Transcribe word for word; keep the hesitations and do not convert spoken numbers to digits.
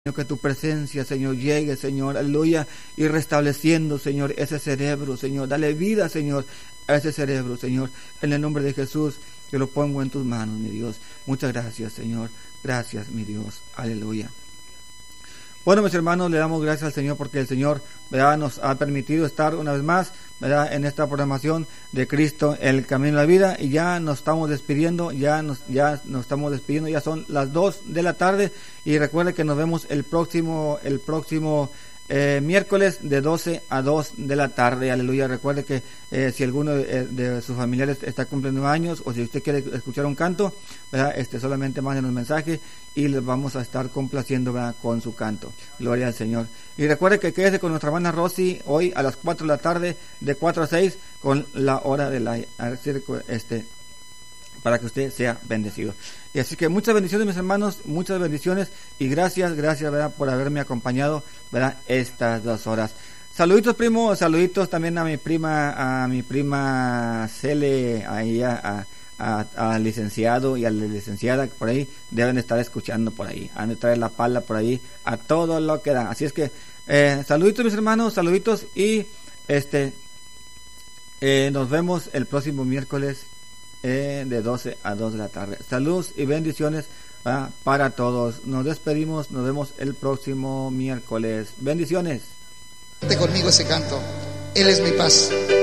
Que tu presencia, Señor, llegue, Señor, aleluya, y restableciendo, Señor, ese cerebro, Señor, dale vida, Señor, a ese cerebro, Señor, en el nombre de Jesús, que lo pongo en tus manos, mi Dios. Muchas gracias, Señor, gracias, mi Dios, aleluya. Bueno, mis hermanos, le damos gracias al Señor porque el Señor, ¿verdad?, nos ha permitido estar una vez más, ¿verdad?, en esta programación de Cristo, el camino de la vida, y ya nos estamos despidiendo, ya nos, ya nos estamos despidiendo, ya son las dos de la tarde, y recuerde que nos vemos el próximo, el próximo eh, miércoles de doce a dos de la tarde, aleluya. Recuerde que eh, si alguno de, de sus familiares está cumpliendo años, o si usted quiere escuchar un canto, ¿verdad?, este solamente manden un mensaje y les vamos a estar complaciendo, ¿verdad?, con su canto. Gloria al Señor. Y recuerde que quédese con nuestra hermana Rosy hoy a las cuatro de la tarde, de cuatro a seis, con la hora de la este para que usted sea bendecido. Y así que muchas bendiciones, mis hermanos, muchas bendiciones, y gracias, gracias, ¿verdad?, por haberme acompañado, ¿verdad?, estas dos horas. Saluditos, primo, saluditos también a mi prima, a mi prima Cele, ahí a, a, a, al licenciado y a la licenciada, por ahí deben estar escuchando por ahí, han de traer la pala por ahí, a todo lo que dan. Así es que, eh, saluditos, mis hermanos, saluditos, y este, eh, nos vemos el próximo miércoles, Eh, de doce a dos de la tarde. Saludos y bendiciones ¿verdad?, para todos. Nos despedimos, nos vemos el próximo miércoles. Bendiciones. Conmigo ese canto. Él es mi paz.